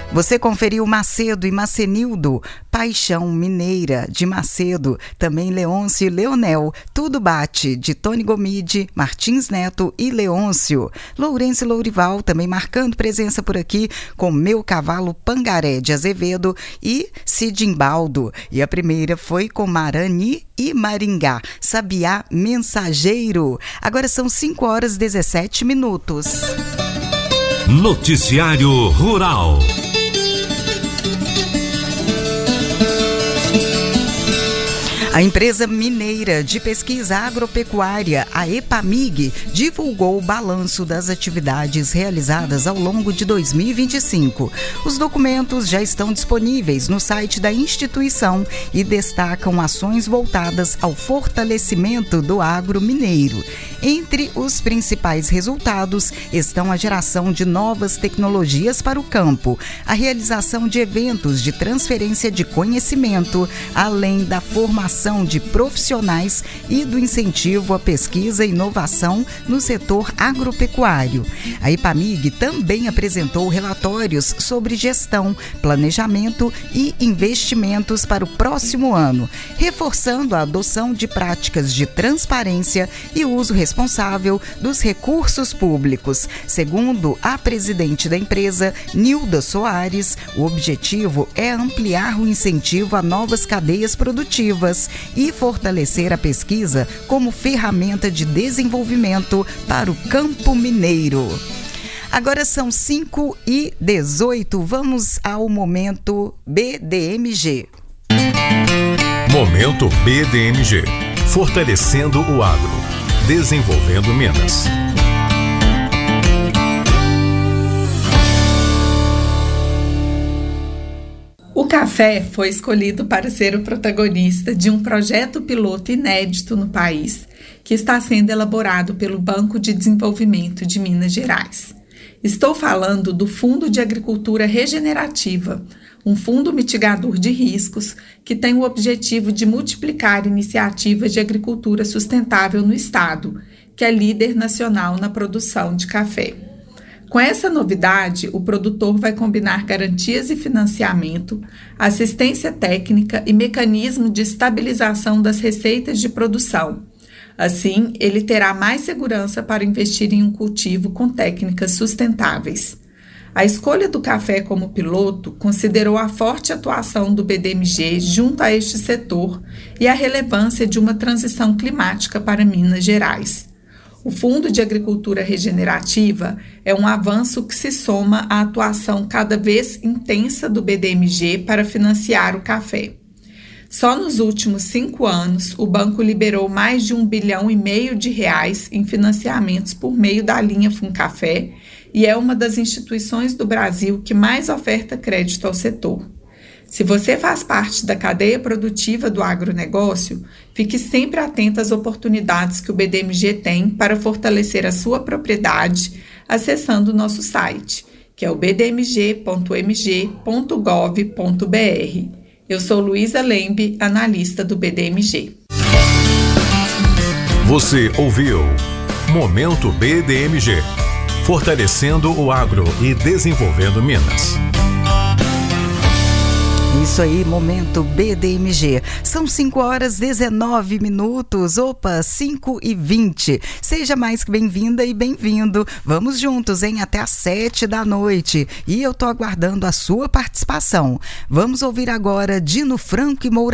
Você conferiu Macedo e Macenildo, Paixão Mineira, de Macedo, também Leôncio e Leonel, Tudo Bate, de Tony Gomide, Martins Neto e Leôncio. Lourenço e Lourival também marcando presença por aqui com Meu Cavalo Pangaré, de Azevedo e Cidimbaldo. E a primeira foi com Marani e Maringá, Sabiá Mensageiro. Agora são 5h17. Noticiário Rural. A empresa mineira de pesquisa agropecuária, a EPAMIG, divulgou o balanço das atividades realizadas ao longo de 2025. Os documentos já estão disponíveis no site da instituição e destacam ações voltadas ao fortalecimento do agro mineiro. Entre os principais resultados estão a geração de novas tecnologias para o campo, a realização de eventos de transferência de conhecimento, além da formação de profissionais e do incentivo à pesquisa e inovação no setor agropecuário. A EPAMIG também apresentou relatórios sobre gestão, planejamento e investimentos para o próximo ano, reforçando a adoção de práticas de transparência e uso responsável dos recursos públicos. Segundo a presidente da empresa, Nilda Soares, o objetivo é ampliar o incentivo a novas cadeias produtivas e fortalecer a pesquisa como ferramenta de desenvolvimento para o campo mineiro. Agora são 5h18, vamos ao Momento BDMG. Momento BDMG, fortalecendo o agro, desenvolvendo Minas. O café foi escolhido para ser o protagonista de um projeto piloto inédito no país, que está sendo elaborado pelo Banco de Desenvolvimento de Minas Gerais. Estou falando do Fundo de Agricultura Regenerativa, um fundo mitigador de riscos que tem o objetivo de multiplicar iniciativas de agricultura sustentável no estado, que é líder nacional na produção de café. Com essa novidade, o produtor vai combinar garantias e financiamento, assistência técnica e mecanismo de estabilização das receitas de produção. Assim, ele terá mais segurança para investir em um cultivo com técnicas sustentáveis. A escolha do café como piloto considerou a forte atuação do BDMG junto a este setor e a relevância de uma transição climática para Minas Gerais. O Fundo de Agricultura Regenerativa é um avanço que se soma à atuação cada vez intensa do BDMG para financiar o café. Só nos últimos 5 anos, o banco liberou mais de R$1,5 bilhão em financiamentos por meio da linha Funcafé e é uma das instituições do Brasil que mais oferta crédito ao setor. Se você faz parte da cadeia produtiva do agronegócio, fique sempre atento às oportunidades que o BDMG tem para fortalecer a sua propriedade, acessando o nosso site, que é o bdmg.mg.gov.br. Eu sou Luísa Lembe, analista do BDMG. Você ouviu Momento BDMG, fortalecendo o agro e desenvolvendo Minas. Isso aí, Momento BDMG. São 5h19. Opa, 5h20. Seja mais que bem-vinda e bem-vindo. Vamos juntos, hein? Até às 7 da noite. E eu tô aguardando a sua participação. Vamos ouvir agora Dino Franco e Moura.